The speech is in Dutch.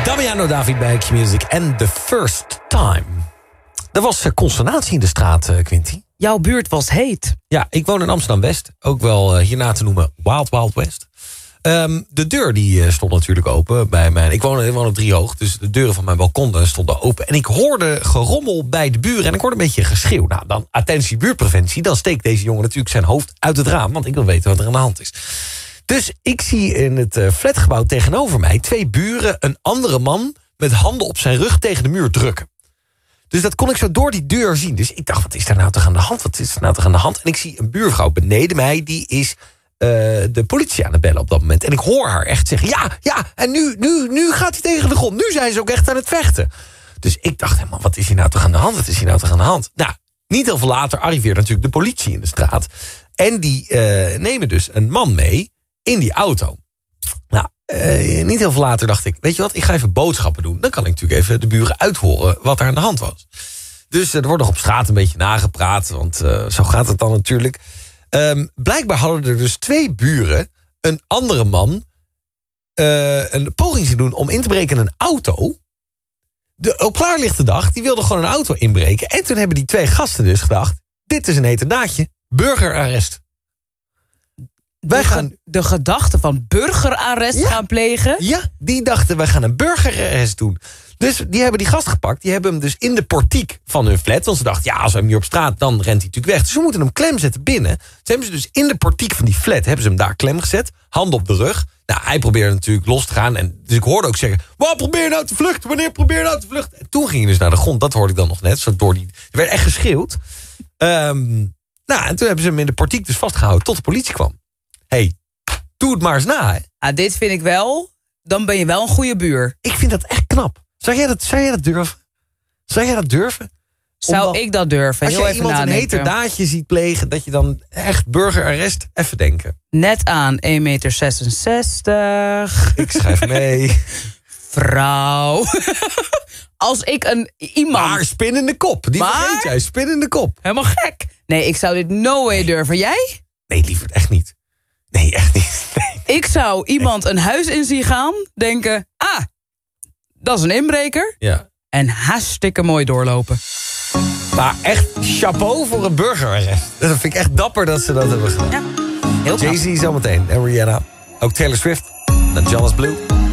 Damiano David bij Q-Music en The First Time. Er was consternatie in de straat, Quinty. Jouw buurt was heet. Ja, ik woon in Amsterdam-West. Ook wel hierna te noemen Wild Wild West. De deur die stond natuurlijk open bij mijn... Ik woon op 3 hoog, dus de deuren van mijn balkon stonden open. En ik hoorde gerommel bij de buren en ik hoorde een beetje geschreeuw. Nou, dan attentie buurtpreventie. Dan steekt deze jongen natuurlijk zijn hoofd uit het raam, want ik wil weten wat er aan de hand is. Dus ik zie in het flatgebouw tegenover mij 2 buren een andere man met handen op zijn rug tegen de muur drukken. Dus dat kon ik zo door die deur zien. Dus ik dacht, wat is daar nou toch aan de hand? Wat is er nou toch aan de hand? En ik zie een buurvrouw beneden mij, die is de politie aan het bellen op dat moment. En ik hoor haar echt zeggen, ja, en nu gaat hij tegen de grond. Nu zijn ze ook echt aan het vechten. Dus ik dacht, man, wat is hier nou toch aan de hand? Wat is hier nou toch aan de hand? Nou, niet heel veel later arriveert natuurlijk de politie in de straat. En die nemen dus een man mee in die auto. Nou, niet heel veel later dacht ik, weet je wat, ik ga even boodschappen doen. Dan kan ik natuurlijk even de buren uithoren wat er aan de hand was. Dus er wordt nog op straat een beetje nagepraat, want zo gaat het dan natuurlijk. Blijkbaar hadden er dus 2 buren een andere man een poging te doen om in te breken in een auto. Op klaarlichte dag, die wilde gewoon een auto inbreken. En toen hebben die 2 gasten dus gedacht, dit is een heterdaadje, burgerarrest. Wij gaan de gedachte van burgerarrest gaan plegen? Ja, die dachten, wij gaan een burgerarrest doen. Dus die hebben die gast gepakt. Die hebben hem dus in de portiek van hun flat. Want ze dachten, ja, als we hem hier op straat, dan rent hij natuurlijk weg. Dus we moeten hem klem zetten binnen. Ze hebben ze dus in de portiek van die flat, hebben ze hem daar klem gezet. Handen op de rug. Nou, hij probeerde natuurlijk los te gaan. En dus ik hoorde ook zeggen, wat probeer je nou te vluchten? Wanneer probeer je nou te vluchten? En toen ging hij dus naar de grond. Dat hoorde ik dan nog net. Zo door er werd echt geschreeuwd. Nou, en toen hebben ze hem in de portiek dus vastgehouden tot de politie kwam. Hey, doe het maar eens na, hè. Ah, dit vind ik wel. Dan ben je wel een goede buur. Ik vind dat echt knap. Zou jij dat durven? Zou jij dat durven? Zou ik dat durven? Als Heel je even iemand nadenken. een heterdaadje ziet plegen, dat je dan echt burgerarrest, even denken. Net aan 1,66 meter. Ik schrijf mee. Vrouw. Als ik iemand... Maar spin in de kop. Die vergeet jij, spin in de kop. Helemaal gek. Nee, ik zou dit no way durven. Jij? Nee, liever echt niet. Nee, echt niet. Nee. Ik zou iemand een huis in zien gaan, denken, dat is een inbreker. Ja. En hartstikke mooi doorlopen. Maar echt chapeau voor een burgerarrest. Dat vind ik echt dapper dat ze dat hebben gedaan. Ja, heel knap. Jay-Z zometeen en Rihanna. Ook Taylor Swift en Jonas Blue.